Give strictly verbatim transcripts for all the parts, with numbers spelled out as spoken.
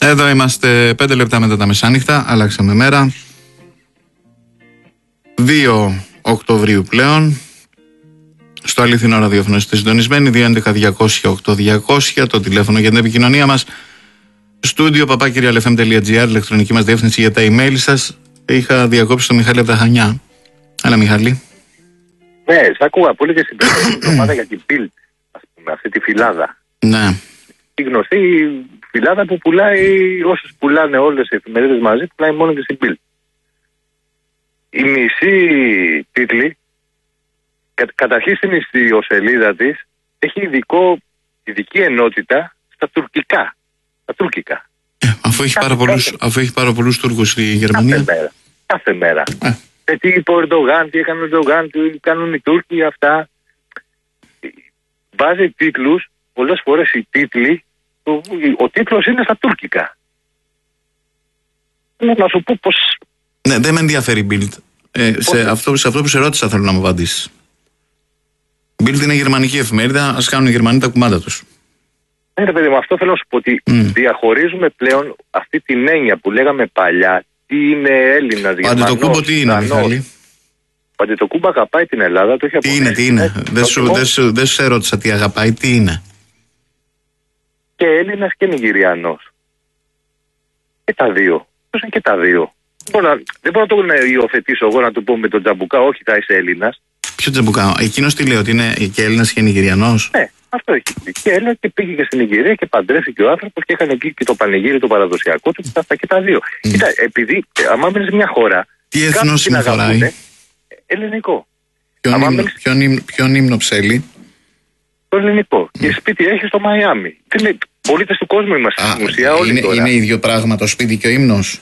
Εδώ είμαστε πέντε λεπτά μετά τα μεσάνυχτα. Αλλάξαμε μέρα. δύο Οκτωβρίου πλέον. Στο αληθινό ραδιόφωνο είστε συντονισμένοι. δύο έντεκα διακόσια οκτώ διακόσια το τηλέφωνο για την επικοινωνία μας. Στούντιο παπάκυριαλεφm τελεία gr, ηλεκτρονική μας διεύθυνση για τα email σας. Είχα διακόψει τον Μιχάλη από τα Χανιά. Έλα, Μιχάλη. Ναι, σ' ακούγα πολύ και στην πρώτη ομάδα για την Bild, ας πούμε, αυτή τη φυλάδα. Ναι. Η γνωστή φυλάδα που πουλάει, όσους πουλάνε όλες οι εφημερίδες μαζί, πουλάει μόνο και στην Bild. Η μισή τίτλη, κα, καταρχήν στην ιστιοσελίδα της, έχει ειδικό, ειδική ενότητα στα τουρκικά. Στα τουρκικά. Ε, αφού, έχει πάρα πολλούς, αφού έχει πάρα πολλούς Τούρκους στη Γερμανία. Κάθε μέρα. Κάθε μέρα. Ε. Ε, τι είπε ο Ερντογάν, τι έκανε ο Ερντογάν, τι κάνουν οι Τούρκοι, αυτά. Βάζει τίτλους, πολλές φορές οι τίτλοι, ο, ο τίτλος είναι στα τουρκικά. Να σου πω πως... Ναι, δεν με ενδιαφέρει η Bild. Ε, σε, αυτό, σε αυτό που σε ρώτησα θέλω να μου απαντήσεις. Η Bild είναι γερμανική εφημερίδα, ας κάνουν οι Γερμανοί τα κουμάντα τους. Ναι, ρε παιδί μου, αυτό θέλω να σου πω ότι mm. διαχωρίζουμε πλέον αυτή την έννοια που λέγαμε παλιά. Τι είναι Έλληνας, Γερμανός, Αντιτοκούμπο τι είναι, Μιχάλη? Ο Αντιτοκούμπο αγαπάει την Ελλάδα, το έχει τι είναι, τι είναι. Δεν σου, δε σου, δε σου ερώτησα τι αγαπάει, τι είναι. Και Έλληνας και Νιγηριανός. Και τα δύο. Πώς είναι και τα δύο. Μπορώ να, δεν μπορώ να το υιοθετήσω εγώ να του πω με τον Τζαμπουκά, όχι θα είσαι Έλληνας. Ποιο Τζαμπουκά? Εκείνος τι λέει, ότι είναι και Έλληνας και Νιγηριανός? Ναι, αυτό έχει πει. Και Έλληνα και πήγε και στην Νιγηρία και παντρεύτηκε ο άνθρωπος και έκανε εκεί και το πανηγύρι το παραδοσιακό του και τα αυτά και τα δύο. Mm. Κοίτα, επειδή άμα μένεις μια χώρα. Τι έθνος συμφοράει? Ελληνικό. Ποιον, ύμνο, μένεις... ποιον, ύμνο, ποιον ύμνο ψέλει? Το ελληνικό. Mm. Και σπίτι έχει στο Μαϊάμι. Πολίτες του κόσμου είμαστε στην ουσία όλοι είναι, τώρα. Είναι ίδιο πράγμα το σπίτι και ο ύμνος?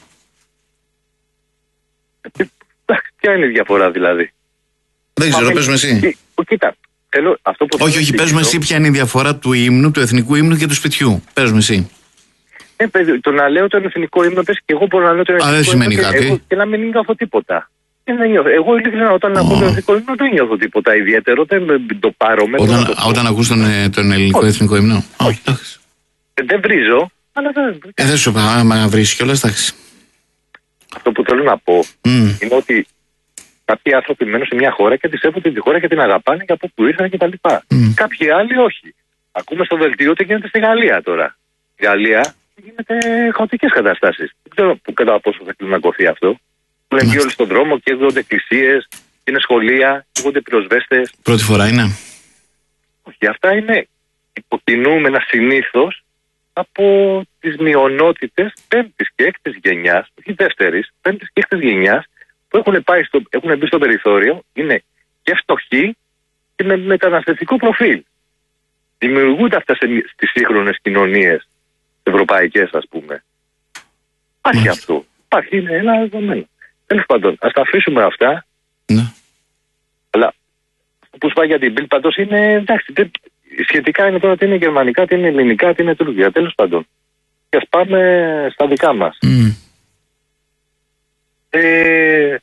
Ποια είναι η διαφορά δηλαδή? Δεν ξέρω, πες με εσύ. Κοίτα, θέλω αυτό που... Όχι, όχι, πες με εσύ ποια είναι η διαφορά του ύμνου, του εθνικού ύμνου και του σπιτιού. Πες με εσύ. Ε, παιδί, το να λέω τον εθνικό ύμνο, πες και εγώ μπορώ να λέω τον εθνικό ύμνο και, εγώ, και να μην νιώθω τίποτα. Και να νιώθω. Εγώ ειλικρινά όταν oh. ακούω τον εθνικό ύμνο δεν νιώθω τίποτα ιδιαίτερο, δεν το πάρω με. Όταν, το όταν ακούς τον, τον ελληνικό όχι. εθνικό ύμνο. Όχι. Oh, ε, δεν βρίζω, αλλά δεν... Ε, δεν σου είπα, άμα βρεις κιόλας, εντάξει. Αυτό που θέλω να πω mm. είναι ότι κάποιοι άνθρωποι μένουν σε μια χώρα και τη σέβονται τη χώρα και την αγαπάνε και από που ήρθαν κτλ. Mm. Κάποιοι άλλοι όχι. Ακούμε στο δελτίο ότι γίνεται στη Γαλλία τώρα. Η Γαλλία γίνεται χαοτικές καταστάσεις. Δεν ξέρω που κατά πόσο θα κλιμακωθεί αυτό. Που είναι όλοι στον δρόμο και έρχονται εκκλησίες, είναι σχολεία, έρχονται πυροσβέστες. Πρώτη φορά είναι. Όχι, αυτά είναι υποκινούμενα συνήθως από τις μειονότητες πέμπτης και έκτης γενιάς, όχι δεύτερης, πέμπτης και έκτης γενιάς, που έχουν, πάει στο, έχουν μπει στο περιθώριο, είναι και φτωχοί και με μεταναστευτικό προφίλ. Δημιουργούνται αυτά στις σύγχρονες κοινωνίες, ευρωπαϊκές ας πούμε. Υπάρχει αυτό. Υπάρχει, είναι ένα δεδομένο. Τέλος πάντων, ας τα αφήσουμε αυτά. Ναι. Αλλά αυτό που σπάει για την Bild παντός είναι εντάξει. Δεν, σχετικά είναι τώρα τι είναι γερμανικά, τι είναι ελληνικά, τι είναι τουρκικά. Τέλος πάντων. Και ας πάμε στα δικά μας. Mm. Ε,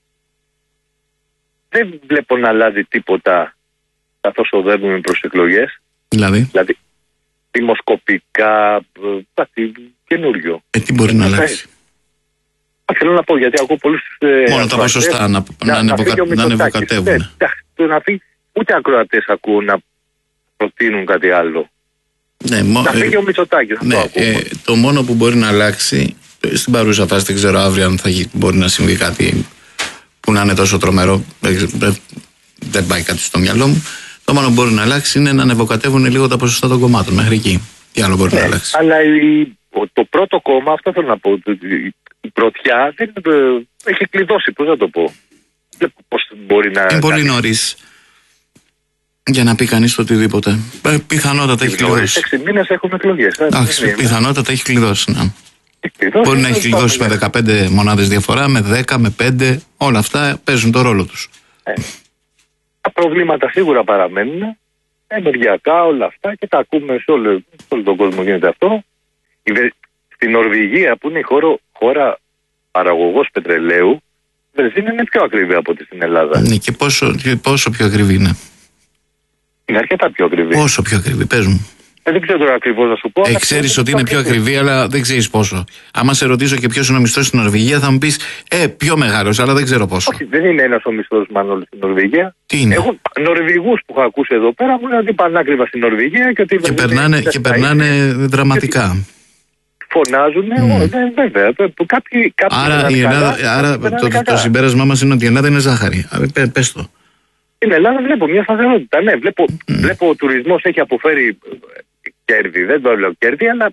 δεν βλέπω να αλλάζει τίποτα καθώς οδεύουμε προς εκλογές. Δηλαδή, δηλαδή δημοσκοπικά, κάτι καινούριο. Ε, τι μπορεί να αλλάξει? Θέλω να πω γιατί ακούω πολλούς... Μόνο τα ποσοστά να, να, να, να ανεβοκατεύουν. Να φύγει, ούτε ακροατές ακούω να προτείνουν κάτι άλλο. Ναι, μο, να φύγει ε, ο Μητσοτάκης. Ναι, το, ε, το μόνο που μπορεί να αλλάξει, στην παρούσα φάση δεν ξέρω αύριο αν θα μπορεί να συμβεί κάτι που να είναι τόσο τρομερό. Δεν πάει κάτι στο μυαλό μου. Το μόνο που μπορεί να αλλάξει είναι να ανεβοκατεύουν λίγο τα ποσοστά των κομμάτων. Μέχρι εκεί. Τι άλλο μπορεί ναι, να αλλάξει? Αλλά η, το πρώτο κόμμα, αυτό θέλω να πω. Η πρωτιά δεν, ε, έχει κλειδώσει, πώς να το πω. Πώς μπορεί να... Είναι πολύ νωρίς για να πει κανείς το οτιδήποτε. Ε, πιθανότατα έχει κλειδώσει. Έξι μήνες έχουμε εκλογές. Εντάξει, πιθανότατα έχει κλειδώσει, ναι. Κλειδώσει, μπορεί να έχει κλειδώσει με δεκαπέντε μονάδες διαφορά, με δέκα, με πέντε. Όλα αυτά παίζουν το ρόλο τους. Ε, τα προβλήματα σίγουρα παραμένουν. Ενεργειακά όλα αυτά και τα ακούμε σε όλο, σε όλο τον κόσμο γίνεται αυτό. Στην Νορβηγία που είναι η χώρα, χώρα παραγωγός πετρελαίου, η βενζίνη είναι πιο ακριβή από ό,τι στην Ελλάδα. Ναι, και πόσο, και πόσο πιο ακριβή είναι? Είναι αρκετά πιο ακριβή. Πόσο πιο ακριβή, πες μου? Δεν ξέρω τώρα ακριβώς να σου πω. Ε, ξέρεις ότι είναι πιο ακριβή, αλλά δεν ξέρεις πόσο. Άμα σε ρωτήσω και ποιος είναι ο μισθός στην Νορβηγία, θα μου πεις ε, πιο μεγάλος, αλλά δεν ξέρω πόσο. Όχι, δεν είναι ένας ο μισθός, Μανώλη, στην Νορβηγία. Τι είναι? Έχω Νορβηγούς που έχω ακούσει εδώ πέρα μου λένε ότι πανάκριβα στην Νορβηγία και ότι. Και περνάνε, και περνάνε δραματικά. Φωνάζουν, Mm. mm. βέβαια. Κάποιοι, κάποιοι άρα η Ελλάδα, καλά, άρα το, το, το συμπέρασμά μας είναι ότι η Ελλάδα είναι ζάχαρη. Πε, πες το. Στην Ελλάδα βλέπω μια σταθερότητα. Ναι, βλέπω, mm. βλέπω ο τουρισμός έχει αποφέρει κέρδη. Δεν το λέω κέρδη, αλλά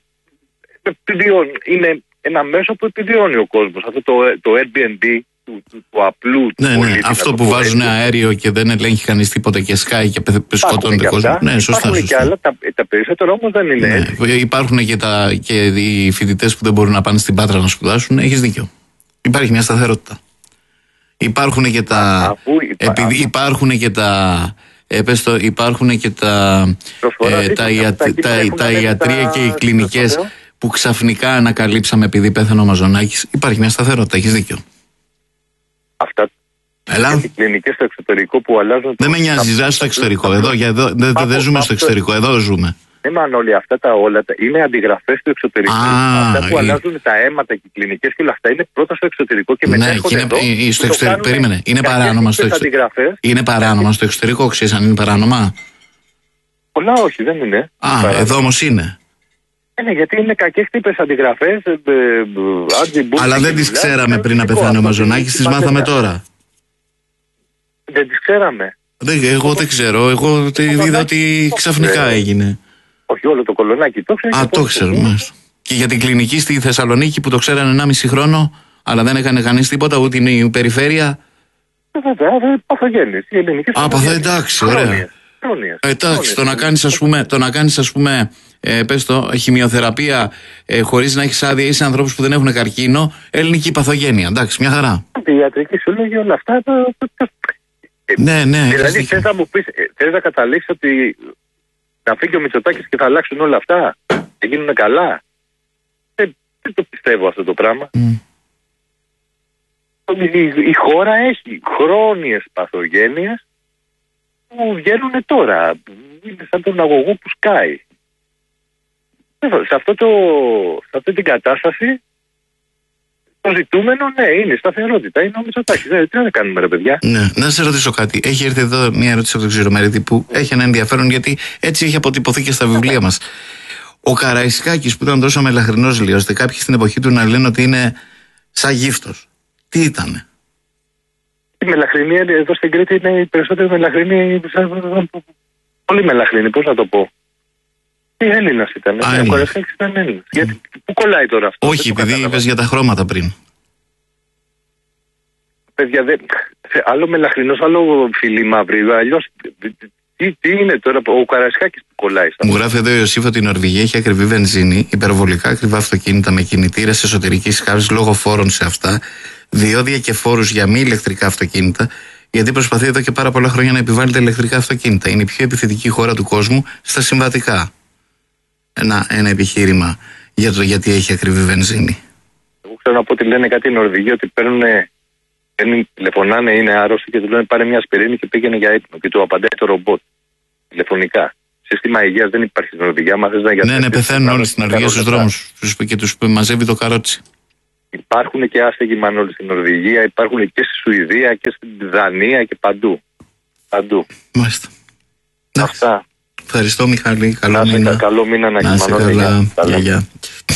είναι ένα μέσο που επιβιώνει ο κόσμος. Αυτό το, το Airbnb του, του, του απλού. Ναι, του ναι, πολίτη, αυτό που βάζουν αέριο και δεν ελέγχει κανείς τίποτα και σκάει και σκοτώνει κόσμο. Ναι, σωστά. Υπάρχουν σωστά. και άλλα, τα, τα περισσότερα όμως δεν είναι ναι, έτσι. Υπάρχουν και, τα, και οι φοιτητές που δεν μπορούν να πάνε στην Πάτρα να σπουδάσουν. Έχεις δίκιο. Υπάρχει μια σταθερότητα. Υπάρχουν και τα. Αφού υπά... Επειδή υπάρχουν και τα. Ε, πες το, υπάρχουν και τα, ε, τα, ια, τα, τα, τα ιατρία και οι κλινικές που ξαφνικά ανακαλύψαμε επειδή πέθανε ο Μαζονάκης. Υπάρχει μια σταθερότητα, έχεις δίκιο. Αυτά οι κλινικές στο εξωτερικό που αλλάζουν. Δεν με νοιάζει, ζεις στο εξωτερικό. Εδώ, εδώ, δεν δε, δε ζούμε στο εξωτερικό, εδώ ζούμε. Ναι, Μανώλη, αυτά τα όλα είναι αντιγραφές του εξωτερικού. Α, αυτά που η... αλλάζουν τα αίματα και οι κλινικές και όλα αυτά είναι πρώτα στο εξωτερικό και μετά. Ναι, και είναι, εδώ, στο εξωτερικό. Περίμενε. Είναι παράνομα στο εξωτερικό. Είναι παράνομα στο εξωτερικό, ξέρεις αν είναι παράνομα. Πολλά όχι, δεν είναι. Α, παράνομα. Εδώ όμως είναι. Ναι, γιατί είναι κακές τύπες αντιγραφές. Ε, ε, Αλλά δεν τις ξέραμε πριν να πεθάνει ο Μαζονάκης, τις μάθαμε τώρα. Δεν τις ξέραμε. Δεν, εγώ δεν ξέρω. Εγώ είδα ότι ξαφνικά έγινε. Όχι όλο το κολονάκι, το ξέρω. Α, το ξέρω. Και για την κλινική στη Θεσσαλονίκη που το ξέρανε ενάμιση χρόνο, αλλά δεν έκανε κανείς τίποτα, ούτε η περιφέρεια. Βέβαια, παθογένειες. Α, παθο, εντάξει, ωραία. Εντάξει, το να κάνεις ας πούμε, το να κάνεις ας πούμε, ε, πες το, χημειοθεραπεία ε, χωρίς να έχεις άδεια ή σε ανθρώπους που δεν έχουν καρκίνο, ελληνική παθογένεια. Εντάξει, μια χαρά. Η ιατρική σου λέγει όλα αυτά. Το, το, το... Ναι, ναι. Δηλαδή θες να μου πεις, θες να καταλήξεις ότι να φύγει ο Μητσοτάκης και θα αλλάξουν όλα αυτά, θα γίνουν καλά. Δεν, δεν το πιστεύω αυτό το πράγμα. Mm. Η, η χώρα έχει χρόνιες παθογένειες που βγαίνουν τώρα. Είναι σαν τον αγωγό που σκάει. Σε, αυτό το, σε αυτή την κατάσταση το ζητούμενο, ναι, είναι σταθερότητα. Είναι ο Μητσοτάκης. Ναι, τι να κάνουμε, ρε παιδιά. Ναι, να σε ρωτήσω κάτι. Έχει έρθει εδώ μια ερώτηση από τον Ξηρομερίδη που έχει ένα ενδιαφέρον γιατί έτσι έχει αποτυπωθεί και στα βιβλία μας. Ο Καραϊσκάκης που ήταν τόσο μελαχρινός, λέει, ώστε κάποιοι στην εποχή του να λένε ότι είναι σαν γύφτος. Τι ήτανε? Η μελαχρινή εδώ στην Κρήτη είναι η περισσότερη μελαχρινή. Πολύ μελαχρινή, πώς να το πω. Τι Έλληνας ήταν. Α, ο Καραϊσκάκης ήταν Έλληνας. Mm. Γιατί, πού κολλάει τώρα αυτό? Όχι, επειδή είπες για τα χρώματα πριν. Παιδιά, δε, άλλο μελαχρινός, άλλο φιλί μαύρη. Αλλιώς, τι, τι είναι τώρα, ο Καραϊσκάκης που κολλάει. Μου γράφει εδώ η Ιωσήφ ότι η Νορβηγία έχει ακριβή βενζίνη, υπερβολικά ακριβά αυτοκίνητα με κινητήρες εσωτερικής καύσης λόγω φόρων σε αυτά, διόδια και φόρους για μη ηλεκτρικά αυτοκίνητα, γιατί προσπαθεί εδώ και πάρα πολλά χρόνια να επιβάλλεται ηλεκτρικά αυτοκίνητα. Είναι η πιο επιθετική χώρα του κόσμου στα συμβατικά. Ένα, ένα επιχείρημα για το γιατί έχει ακριβή βενζίνη. Εγώ ξέρω να πω ότι λένε κάτι οι Νορβηγοί ότι παίρνουν, τηλεφωνάνε, είναι άρρωστοι και του λένε πάρε μια ασπιρίνη και πήγαινε για ύπνο. Και του απαντάει το ρομπότ. Τηλεφωνικά. Σύστημα υγείας δεν υπάρχει στην Νορβηγία. Μάθες να ναι, ναι, πεθαίνουν όλοι στην Νορβηγία στους δρόμους και τους μαζεύει το καρότσι. Υπάρχουν και άστεγοι, Μανώλη, στην Νορβηγία, υπάρχουν και στη Σουηδία και στην Δανία και παντού. Παντού. Μάλιστα. Αυτά. Ευχαριστώ, Μιχάλη. Καλό να μήνα. Καλό μήνα να έχει, Μανώλη. Γεια, γεια.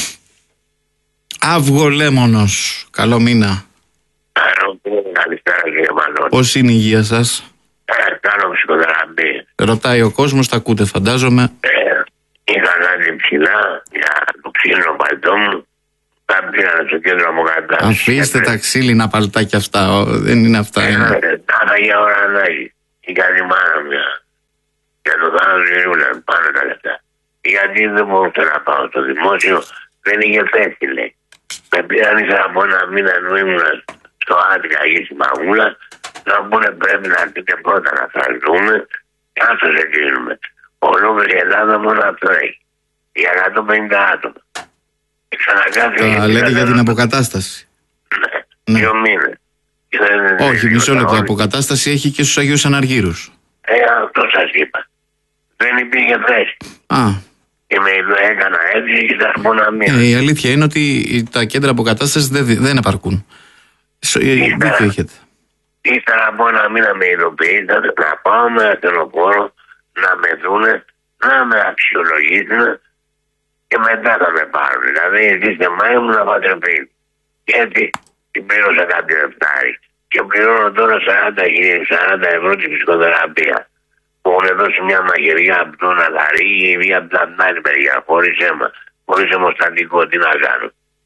Αυγολέμονος. Καλό μήνα. Καλησπέρα, κύριε Μανώλη. Πώς είναι η υγεία σας? Ε, κάνω ψυχοθεραπεία. Ρωτάει ο κόσμος, τα ακούτε φαντάζομαι. Ε, είχα ανάγκη ψηλά για το ξύλινο παλτό μου. Θα πήγα στο κέντρο μου κατά. Αφήστε τα ξύλινα παλτάκια αυτά. Ο, δεν είναι αυτά. Ε, τα για ώρα ανάγκη. Είχα τη μάνα μια. Και το θάνατο γυρούλα πάνω τα λεφτά. Γιατί δεν μπορούσα να πάω στο δημόσιο, δεν είχε θέση, λέει. Με πήραν ύστερα από ένα μήνα ενώ ήμουν στο Άτρικα εκεί στη Μαγούλα, να πούνε πρέπει να έρθετε πρώτα να σας δούμε και να σας εγκρίνουμε. Ολόκληρη η Ελλάδα μόνο αυτό έχει. Για εκατόν πενήντα άτομα. Α, λέτε για την αποκατάσταση. Ναι, ναι. Δύο μήνες. Όχι, μισό λεπτό. Αποκατάσταση έχει και στους Αγίους Αναργύρους. Ε, αυτό σας είπα. Δεν υπήρχε θέση. Α. Και με έκανα έτσι και θα πω να μην. Ε, η αλήθεια είναι ότι τα κέντρα αποκατάστασης δεν, δεν επαρκούν. Δίκιο έχετε. Ήθελα από ένα μήνα με ειδοποιήσατε να πάω με ασθενοφόρο να με δούνε, να με αξιολογήσουν και μετά θα με πάρουν. Δηλαδή εσείς και μάη μου να πάτε σπίτι. Και έτσι την πλήρωσα κάποιο εφτάρι. Και πληρώνω τώρα σαράντα ευρώ την ψυχοθεραπεία. Που έχουν δώσει μια μαγειριά από τον Αλαρή ή από την άλλη μεριά. Χωρίς αίμα. Χωρίς αιμοστατικό. Τι να κάνω.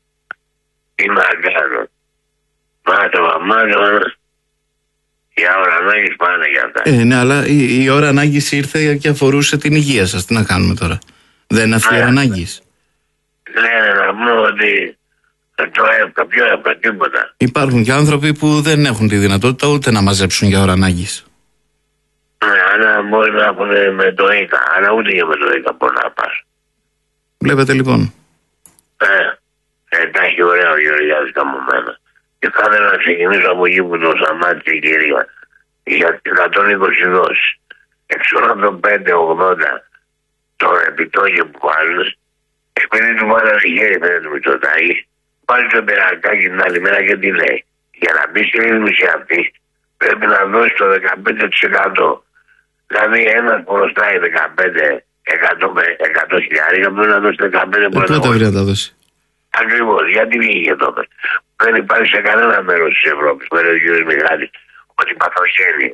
Τι να κάνω. Μάτωμα, μάτωμα. Η ώρα ανάγκης πάνε για αυτά. Ε, ναι, αλλά η, η ώρα ανάγκης ήρθε και αφορούσε την υγεία σας. Τι να κάνουμε τώρα. Δεν είναι αυτή η ώρα ανάγκης. Λένε να πούμε ότι το έπρεπε, πιο έπρεπε, τίποτα. Υπάρχουν και άνθρωποι που δεν έχουν τη δυνατότητα ούτε να μαζέψουν για ώρα ανάγκης. Ναι, αλλά μπορεί να έχουν με το ΙΚΑ, αλλά ούτε και με το ΙΚΑ μπορεί να πας. Βλέπετε λοιπόν. Ε, ε, τα έχει ωραία ο Γεωργιάδης καμωμένα. Και θα ήθελα να ξεκινήσω από εκεί που το σταμάτησε η κυρία. Για εκατόν είκοσι δόσεις. Εξώ από το πέντε ογδόντα το επιτόκιο που βάλουν, επειδή του βάλανε χέρι πέρα του Μητσοτάκη, πάλι το περακάκι την άλλη μέρα και τι λέει. Για να μπει στη ρύθμιση αυτή, πρέπει να δώσει το δεκαπέντε τοις εκατό. Δηλαδή ένας που χρωστάει δεκαπέντε εκατό χιλιάρικα πρέπει να δώσει δεκαπέντε τοις εκατό. Ε, πότε βρει να τα δώσει. Ακριβώς, γιατί βγήκε τότε. Δεν υπάρχει σε κανένα μέρος της Ευρώπης, με τον κ. Μιχάλη, ότι παθογένει.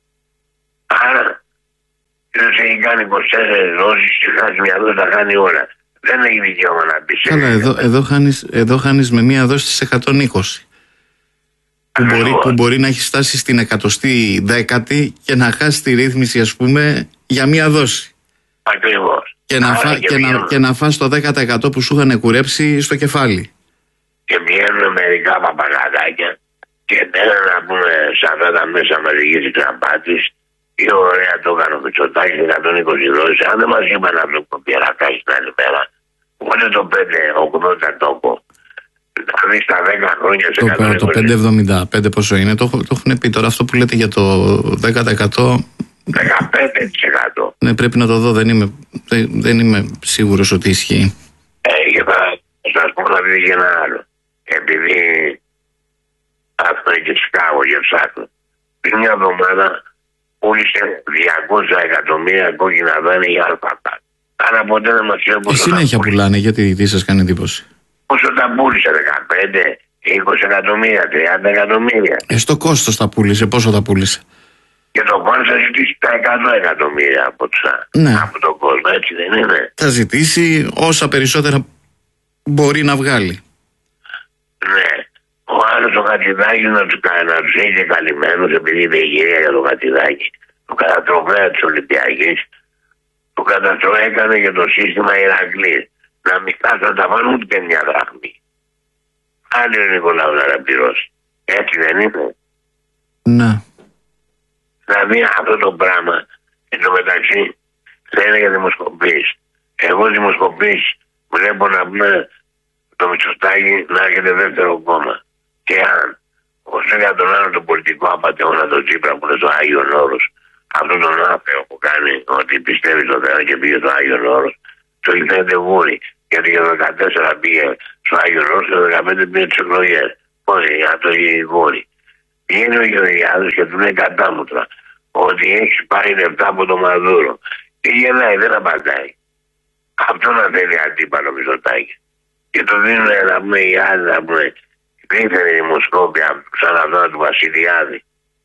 Άρα, δεν έχει κάνει είκοσι τέσσερις δόσεις και χάσει μια δόση, θα κάνει όλα. Δεν έχει δικαίωμα να πει. Καλά, εδώ, εδώ, χάνεις, εδώ χάνεις με μία δόση στις εκατόν είκοσι. Που μπορεί, που μπορεί να έχει φτάσει στην εκατοστή δέκατη και να χάσει τη ρύθμιση, ας πούμε, για μία δόση. Ακριβώς. Και να, φά, και, και, να, και να φας το δέκα τοις εκατό που σου είχαν κουρέψει στο κεφάλι. Και βγαίνουν μερικά παπαγαδάκια και θέλουν να πούμε σε αυτά τα μέσα μαζικής εκκλαμπάτης τι ωραία το έκανε ο Μητσοτάκης εκατόν είκοσι δόσεις. Αν δεν μας είπαν αυτό που πιερακάκι την άλλη μέρα, οπότε το πέντε ογδόντα τόπο. Δηλαδή στα δέκα χρόνια σε εκατόν είκοσι. Το πέντε εβδομήντα πέντε πόσο είναι, το, το έχουν πει τώρα. Αυτό που λέτε για το δέκα τοις εκατό. δεκαπέντε τοις εκατό. Ναι, πρέπει να το δω. Δεν είμαι, δεν, δεν είμαι σίγουρος ότι ισχύει. Ε, και θα σας πω να δείτε και ένα άλλο. Επειδή αυτό είναι και σκάβο και ψάχνω. Πριν μια εβδομάδα πούλησε διακόσια εκατομμύρια κόκκινα δάνεια για αλφαπά. Άρα ποτέ δεν μας είπε πόσο. Ε, συνέχεια πουλάνε, γιατί τι σας κάνει εντύπωση. Πόσο τα πούλησε, δεκαπέντε, είκοσι εκατομμύρια, τριάντα εκατομμύρια. Ε, στο κόστος τα πούλησε, πόσο τα πούλησε. Και το κόσμο θα ζητήσει τα εκατό εκατομμύρια από, τσα, ναι. από τον κόσμο, έτσι δεν είναι. Θα ζητήσει όσα περισσότερα μπορεί να βγάλει. Ναι. Ο άλλος ο Χατζηδάκης να τους, να τους είχε καλυμμένους επειδή είναι η γυρία για τον Χατζηδάκη. Το καταστροφέα της Ολυμπιακής. Το καταστροφέα έκανε και το σύστημα Ηρακλής. Να μην φτάσουν να τα βάλουν ούτε μια δραχμή. Άλλη ο Νικολάου να τα πληρώσει. Έτσι δεν είναι. Ναι. Δηλαδή αυτό το πράγμα εν τω μεταξύ λένε για δημοσκοπήσεις. Εγώ δημοσκοπήσεις βλέπω να πούμε το Μητσοτάκη να έρχεται δεύτερο κόμμα. Και αν όσο για τον άλλο τον πολιτικό απατεώνα τον Τσίπρα που είναι στο Άγιον Όρος, αυτόν τον άπεο που κάνει ότι πιστεύει στο Θεό και πήγε στο Άγιον Όρος, το λυθένεται γούρι. Γιατί και το δεκατέσσερα πήγε στο Άγιον Όρος και το δεκαπέντε πήγε τις εκλογές. Πώς για το γούρι. Βγαίνει ο Γεωργιάδης και του λέει κατάμουτρα ότι έχει πάρει λεφτά από το Μαδούρο. Και γελάει, δεν απαντάει. Αυτό να θέλει αντίπαλο Μητσοτάκη. Και το δίνουν να πούμε οι άλλοι να πούμε δίθεν η δημοσκόπια σαν αυτό του Βασιλιάδη.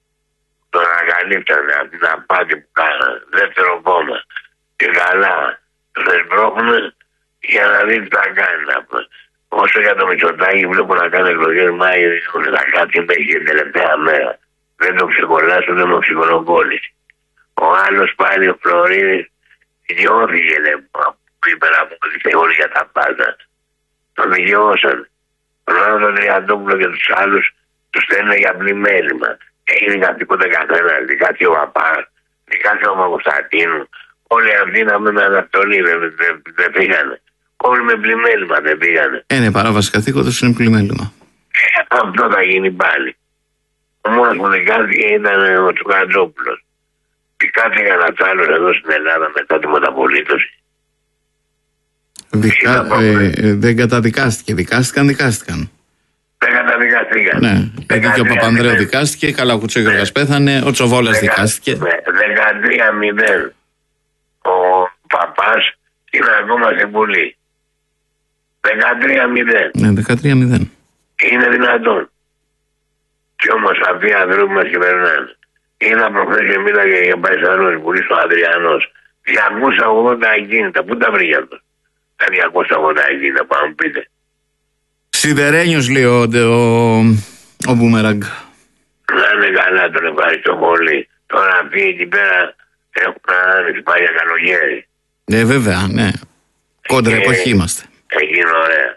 Τον ανακαλύπτανε από την απάτη που κάνανε. Δεύτερο κόμμα. Και καλά τον εσπρώχνουν για να δει τι θα κάνει να πούμε. Όσο για το Μητσοτάκη βλέπω να κάνει εκλογές Μάιο, θα κάτσει μέχρι την τελευταία μέρα. Δεν το ξεκολλάσουν, δεν το ξεκολοκόλλησε. Ο άλλος πάλι ο Φλωρίδης διώθηκε που είπε να πω ότι θεωρεί για τα πάντα. Τον δικαιώσαν. Τον άλλο τον Τριαντόπουλο και τους άλλους τους στέλνουν για πλημέλημα. Έγινε κάποιο καθένα, δικάσει ο Παπά, δικάσει ο Παπακοσταντίνου. Όλοι αυτοί να με αναστολή δεν δε, δε πήγανε. Όλοι με πλημέλημα δεν πήγανε. Ε, ναι, παράβαση καθήκοντος είναι πλημέλημα. Ε, αυτό θα γίνει πάλι. Ο μόνος που δικάστηκε ήταν ο Τσουκαντζόπουλος. Και κάθε κανένας άλλος εδώ στην Ελλάδα μετά τη μεταπολίτευση. Δικα... Ε, ε, δεν καταδικάστηκε. Δικάστηκαν, δικάστηκαν. Δεν καταδικάστηκαν. Ναι, γιατί και ο Παπανδρέου δικάστηκε, Καλακούτσο Γιώργας πέθανε, ο Τσοβόλας δικάστηκε. δεκατρία μηδέν. Ο Παπάς είναι ακόμα στην Βουλή. δεκατρία μηδέν. Ναι, δεκατρία μηδέν. Είναι δυνατόν. Κι όμως αυτοί οι ανθρώποι μας κυβερνάνε. Είναι προχθές μίλαγε για Παϊσανός, Βουλή στο Αδριανός. διακόσια ογδόντα ακίνητα. Πού τα βρήκε αυτό? Τα διακόσια ογδόντα ακίνητα, πάμε πείτε. Σιδερένιος λέει ο, ο, ο Μπούμεραγκ. Να είναι καλά, τον ευχαριστώ πολύ. Τώρα αυτοί εκεί πέρα έχουν άνοιξει πάει για καλοκαίρι. Ναι, βέβαια, ναι. Κόντρα εποχή είμαστε. Εκεί είναι ωραία.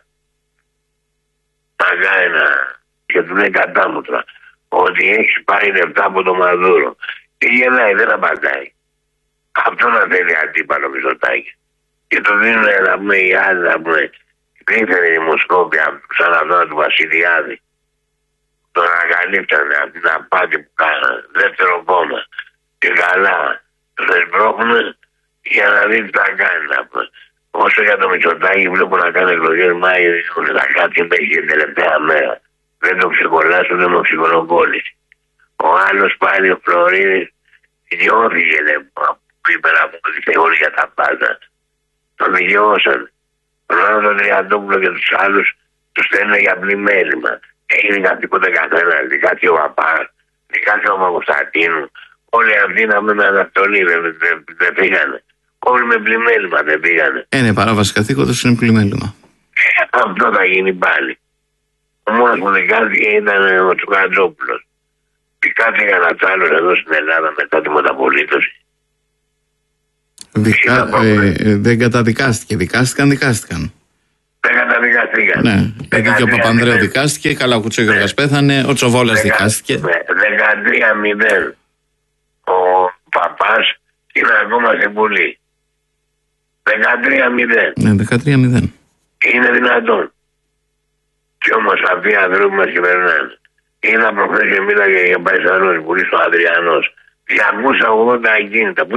Μακάρι να... Και του λέει κατάμουτρα ότι έχει πάρει λεφτά από το Μαδούρο. Και γελάει, δεν απαντάει. Αυτό να θέλει αντίπαλο Μητσοτάκη. Και το δίνουν να πούμε οι άλλοι να πούμε. Δεν ήθελε η δημοσκόπια σαν αυτό του Βασιλιάδη. Τον ανακαλύπτανε από την απάτη που κάνανε. Δεύτερο κόμμα. Και καλά. Τον εσπρώχνουν για να δει τι θα κάνει να πούμε. Όσο για το Μητσοτάκη βλέπω να κάνει εκλογές Μάιο, θα κάτσει μέχρι την τελευταία μέρα. Δεν το ξεκολλάσουν, δεν το ξεκολοκόλλησε. Ο άλλος πάλι ο Φλωρίδης διώθηκε που είπε να πούμε όλοι για τα πάντα. Τον δικαιώσαν. Τον άλλο τον Τριαντόπουλο και τους άλλους τους στέλνουν για πλημέλημα. Έγινε καθήκοντα καθένα, δικά και ο Παπάς, δικά και ο Παπακοσταντίνου. Όλοι αυτοί να με αναστολή δεν δε, δε πήγανε. Όλοι με πλημέλημα δεν πήγανε. Ε, ναι, παράβαση καθήκοντος είναι πλημέλημα. Αυτό θα γίνει πάλι. Ο μόνος που δικάστηκε ήταν ο Τσουκαντζόπουλος. Δικάστηκε ένας άλλος εδώ στην Ελλάδα μετά τη μεταπολίτωση. Δικα... Ε, ε, δεν καταδικάστηκε. Δικάστηκαν, δικάστηκαν. Δεν καταδικάστηκαν. Ναι, γιατί και ο Παπανδρέου δικάστηκε, Καλακούτσο Γιώργας πέθανε, ο Τσοβόλας δικάστηκε. δεκατρία μηδέν. Ο Παπάς είναι ακόμα στην Βουλή. δεκατρία μηδέν. Ναι, δεκατρία μηδέν. Είναι δυνατόν. Κι όμως αυτοί οι ανθρώποι μας κυβερνάνε. Είναι προχθές μίλαγε για Παϊσανός, Βουλή στο Αδριανός. διακόσια ογδόντα ακίνητα.